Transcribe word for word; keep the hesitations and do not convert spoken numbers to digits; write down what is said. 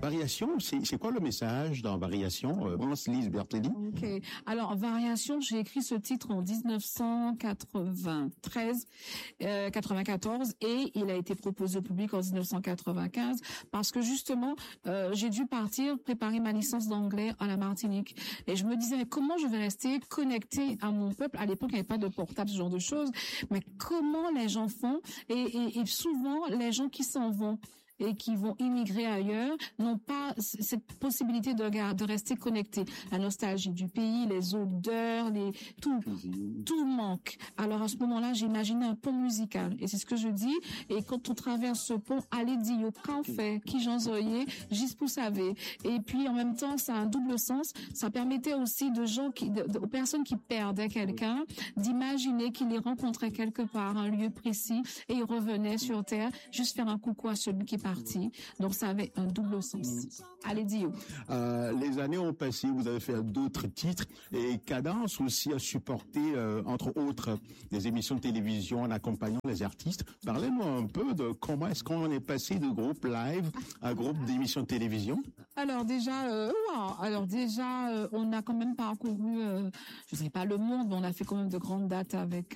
Variation, c'est, c'est quoi le message dans Variation, euh, France-Lise Bertelli? Ok. Alors, Variation, j'ai écrit ce titre en dix-neuf cent quatre-vingt-treize, euh, quatre-vingt-quatorze, et il a été proposé au public en dix-neuf cent quatre-vingt-quinze, parce que justement, euh, j'ai dû partir préparer ma licence d'anglais à la Martinique. Et je me disais, mais comment je vais rester connectée à mon peuple? À l'époque, il n'y avait pas de portable, ce genre de choses. Mais comment les gens font? Et, et, et souvent, les gens qui s'en vont et qui vont immigrer ailleurs n'ont pas cette possibilité de, de rester connectés. La nostalgie du pays, les odeurs, les tout, tout manque. Alors à ce moment-là, j'ai imaginé un pont musical, et c'est ce que je dis. Et quand on traverse ce pont, allez dire qu'en fait, qui j'en soyez, juste pour savoir. Et puis en même temps, ça a un double sens. Ça permettait aussi de gens qui, de, de, aux personnes qui perdaient quelqu'un, d'imaginer qu'ils les rencontraient quelque part, un lieu précis, et ils revenaient sur terre, juste faire un coucou à celui qui parti. Donc ça avait un double sens. Allez, Dio. Euh, les années ont passé, vous avez fait d'autres titres, et Cadence aussi a supporté, euh, entre autres, des émissions de télévision en accompagnant les artistes. Parlez-nous un peu de comment est-ce qu'on est passé de groupe live à groupe d'émissions de télévision. Alors déjà, euh, wow, alors déjà, euh, on a quand même parcouru, euh, je sais pas le monde, mais on a fait quand même de grandes dates avec